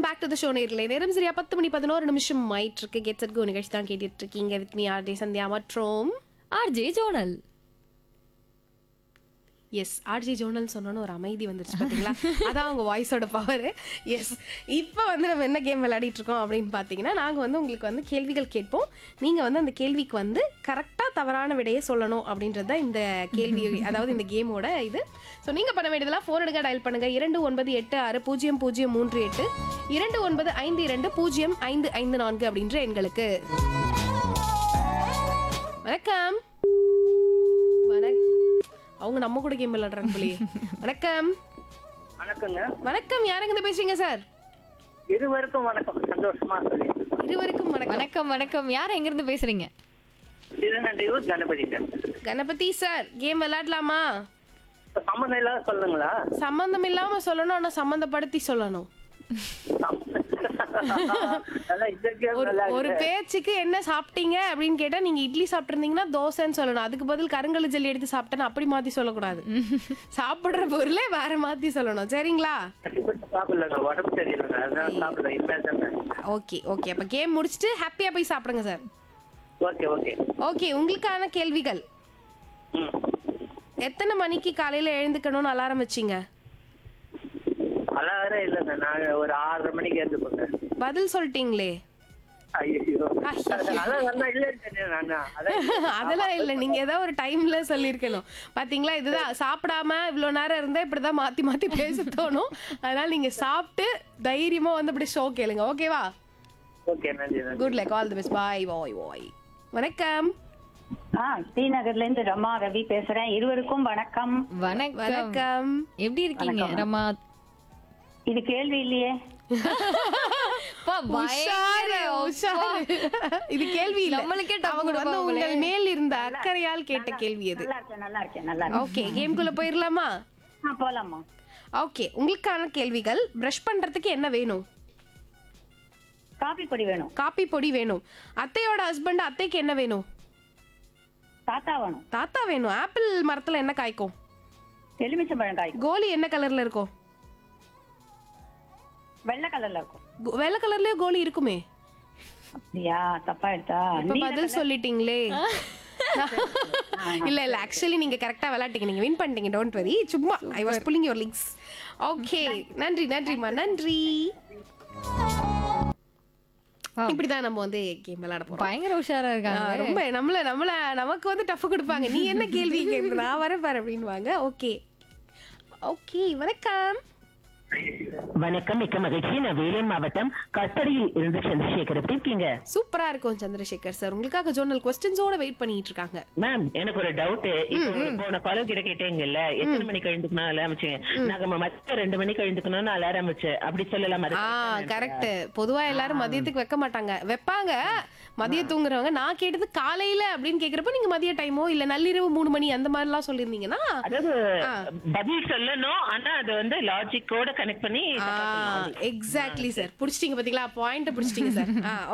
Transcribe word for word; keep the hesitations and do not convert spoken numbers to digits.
Back to the show நேரில் நேரம் சரியா பத்து மணி பதினோரு நிமிஷம் ஆயிட்டு இருக்கு. கெட் செட் கோ நிகழ்ச்சி தான் கேட்டுட்டு இருக்கீங்க. வித் மீ ஆர்ஜே சந்தியா மற்றும் RJ zonal. S RJ zonal சொன்னோன்னு ஒரு அமைதி வந்துருச்சு பார்த்தீங்களா? அதான் அவங்க வாய்ஸோட பவர். எஸ் இப்போ வந்து நம்ம என்ன கேம் விளையாடிட்டு இருக்கோம் அப்படின்னு பார்த்தீங்கன்னா, நாங்கள் வந்து உங்களுக்கு வந்து கேள்விகள் கேட்போம். நீங்கள் வந்து அந்த கேள்விக்கு வந்து கரெக்டாக தவறான விடையை சொல்லணும் அப்படின்றது தான் இந்த கேள்வி, அதாவது இந்த கேமோட இது. ஸோ நீங்கள் பண்ண வேண்டியதெல்லாம் ஃபோன் எடுக்க டயல் பண்ணுங்க இரண்டு ஒன்பது எட்டு ஆறு பூஜ்ஜியம் பூஜ்ஜியம் மூன்று எட்டு இரண்டு ஒன்பது ஐந்து இரண்டு பூஜ்ஜியம் ஐந்து ஐந்து நான்கு அப்படின்ற எண்களுக்கு. வணக்கம். வணக்கம். அவங்க நம்ம கூட கேம் விளையாடுறாங்க போலயே. வணக்கம். வணக்கங்க. வணக்கம். யாருங்க இருந்து பேசுறீங்க சார்? இருவருக்கும் வணக்கம். சந்தோஷமா சொல்லி இருவருக்கும் வணக்கம். வணக்கம் வணக்கம். யார் எங்க இருந்து பேசுறீங்க? திருநெல்வேலூர் Ganapathi sir. Ganapathi sir, game விளையாடலாமா? இப்ப சம்மந்தம் இல்லாத சொல்லுங்களா? சம்பந்தம் இல்லாம சொல்லணும், ஆனா சம்பந்தப்படுத்தி சொல்லணும். அதான் இந்த game ஒரு நல்லா ஒரு இருக்கு. பேச்சுக்கு என்ன சாப்பிட்டீங்க அப்படின்னு கேட்டா நீங்க இட்லி சாப்பிட்டிருந்தீங்கன்னா தோசைன்னு சொல்லணும். அதுக்கு பதில் கருங்கல் ஜல்லி எடுத்து சாப்பிட்டேன்னு அப்படி மாத்தி சொல்லக்கூடாது. சாப்பிடுற பொருளே வேற மாத்தி சொல்லணும். சரிங்களா? கண்டிப்பா சாப்பிடலங்க, உடம்பு சரியில்லைங்க, அதனால சாப்பிடல. இப்ப ஓகே ஓகே. அப்ப கேம் முடிச்சுட்டு ஹாப்பியா போய் சாப்பிடுங்க சார். Okay okay. ஓகே, உங்களுக்கான கேள்விகள். ம். எத்தனை மணிக்கு காலையில எழுந்துக்கணும்னு அலாரம் வச்சீங்க? அலாரம் இல்லைங்க, நான் ஒரு ஆறரை மணிக்கு எழுந்துப்பேங்க. பதில் சொல்லிட்டீங்களே. ஐயோ, அதான் நல்லா இல்லைன்னு நானா அதான். அதெல்லாம் இல்ல, நீங்க ஏதோ ஒரு டைம்ல சொல்லிருக்கணும். பாத்தீங்களா, இதுதான் சாப்பிடாம இவ்வளவு நேரம் இருந்தா இப்படிதான் மாத்தி மாத்தி பேச தோணும். அதனால நீங்க சாப்பிட்டு தைரியமா வந்து அப்படி ஷோ கேளுங்க. ஓகேவா? ஓகே, நன்றி நன்றி. Good luck, all the best. பாய் பாய் பாய். வணக்கம். ஆ ஸ்ரீநகர்ல இருந்து ரமா ரவி பேசுறேன். இருவருக்கும் வணக்கம். வணக்கம். வணக்கம். எப்படி இருக்கீங்க ரமா? இது கேள்வி இல்லையே. பா, உஷாரு, பயங்கர உஷாரு. இது கேள்வி இல்ல, நம்மளுக்கே டப்பு அவங்க வந்து கொடுப்பாங்களே. உங்கள் மேல் இருந்த அக்கறையால் கேட்ட கேள்வி அது. நல்லா இருக்கேன் நல்லா இருக்கேன் நல்லா இருக்கேன். ஓகே, கேம்குள்ள போயிடலாமா? ஆ போலாமா. ஓகே, உங்களுக்கான கேள்விகள். பிரஷ் பண்றதுக்கு என்ன வேணும்? காபி பொடி வேணும். காப்பி பொடி வேணும். அத்தையோட ஹஸ்பண்ட், அத்தைக்கு என்ன வேணும்? தாத்தா வேணும். தாத்தா வேணும். ஆப்பிள் மரத்துல என்ன காய்க்கும்? எலுமிச்சம்பழம் காய் கோலி என்ன கலர்ல இருக்கும்? வெள்ளை கலர்ல இருக்கும். கோ- வெள்ளை கலர்லயே கோலி இருக்குமே. அப்படியா? தப்பா எடுத்தா. இப்ப பதில் சொல்லிட்டீங்களே. இல்ல இல்ல, ஆக்சுவலி நீங்க கரெக்டா விளையாட்டீங்க, நீங்க வின் பண்ணிட்டீங்க. டோன்ட் வரி, சும்மா I was pulling your links. Okay, நன்றி நன்றிமா, நன்றி. இப்படிதான் நம்ம வந்து கேம் விளையாட போறோம். பயங்கர உஷாரா ஆ, இருக்காங்க. ரொம்ப நம்மள நம்மள நமக்கு வந்து டஃப் கொடுப்பாங்க. நீ என்ன கேள்வி கேட்குற, நான் வரேன் பாரு அப்படின்வாங்க. Okay okay. வணக்கம். வணக்கம், மிக்க மகிழ்ச்சி. நான் வேலூர் மாவட்டம் கட்டடியில் இருந்து சந்திரசேகர். எப்படி இருக்கீங்க? சூப்பரா இருக்கும் சந்திரசேகர் சார். உங்களுக்காக ஜோனல் கொஸ்டின்ஸோட வெயிட் பண்ணிட்டு இருக்காங்க. மேம், எனக்கு ஒரு டவுட். இப்போ போன காலம் கிட்ட கேட்டீங்கல்ல, எத்தனை மணிக்கு எழுந்துக்கணும் அலாரம் வச்சீங்க. நாங்க மத்த ரெண்டு மணிக்கு எழுந்துக்கணும்னு அலாரம் வச்சு அப்படி சொல்லலாம். ஆ கரெக்ட். பொதுவா எல்லாரும் மதியத்துக்கு வைக்க மாட்டாங்க, வைப்பாங்க மதிய தூங்குறவங்க. நான் கேட்டது காலையில அப்படின்னு கேக்குறப்ப நீங்க மதிய டைமோ இல்ல நள்ளிரவு மூணு மணி அந்த மாதிரி எல்லாம் சொல்லிருந்தீங்கன்னா அதாவது பதில் சொல்லணும், ஆனா அது வந்து லாஜிக்கோட கனெக்ட் பண்ணி எக்ஸாக்ட்லி சார். புடிச்சிட்டீங்க பாத்தீங்களா, பாயிண்ட் புடிச்சிட்டீங்க சார்.